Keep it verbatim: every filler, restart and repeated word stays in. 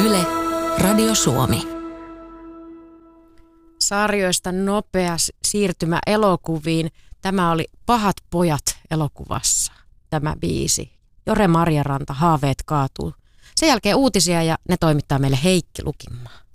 Yle, Radio Suomi. Sarjoista nopea siirtymä elokuviin. Tämä oli Pahat pojat elokuvassa, tämä biisi. Jore Marjaranta, Haaveet kaatuu. Sen jälkeen uutisia ja ne toimittaa meille Heikki Lukinmaa.